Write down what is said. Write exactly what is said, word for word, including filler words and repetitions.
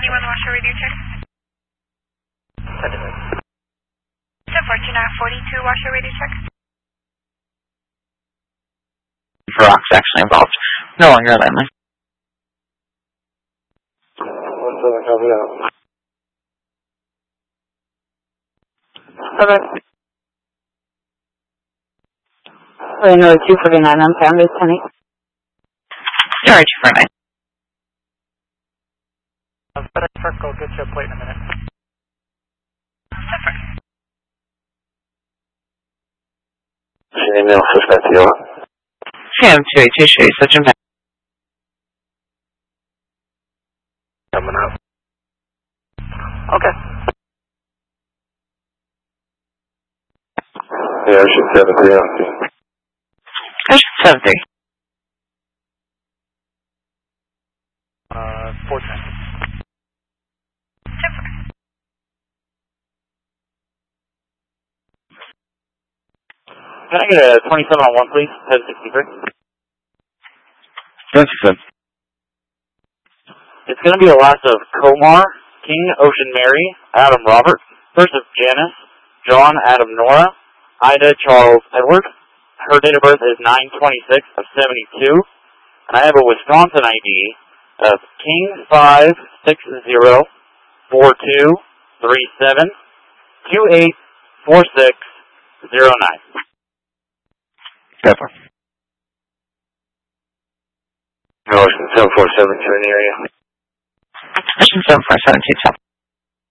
twenty-one washer radio check. ten fourteen forty-two washer radio check. Verox actually involved. No longer landline. One seven, copy out. Okay. Another two forty-nine unfounded, Penny. Sorry, two forty-nine. Uh, FedEx truck, I'll get you a plate in a minute. Email suspect you. Sam two eight two three, such a Coming up. Okay. Yeah, Ocean seven three on scene. Ocean seven three. Uh, four ten. Can I get a twenty-seven on one, please? ten sixty-three. twenty-seven. It's going to be the last of Komar, King, Ocean Mary, Adam Robert, first of Janice, John, Adam Nora, Ida, Charles, Edward. Her date of birth is nine twenty-six of seventy-two. And I have a Wisconsin I D of King five six zero four two three seven two eight four six zero nine. Pepper. Ocean seven four seven two in the area. Ocean seven four seven two two.